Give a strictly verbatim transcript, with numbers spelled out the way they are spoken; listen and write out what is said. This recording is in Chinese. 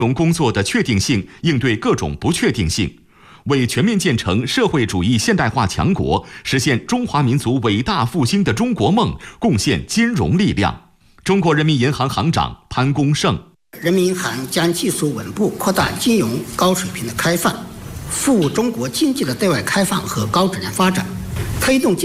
融工作的确定性，应对各种不确定性，为全面建成社会主义现代化强国、实现中华民族伟大复兴的中国梦贡献金融力量。中国人民银行行长潘功胜： 人民银行将技术稳步扩大金融高水平的开放，服务中国经济的对外开放和高质量发展，推动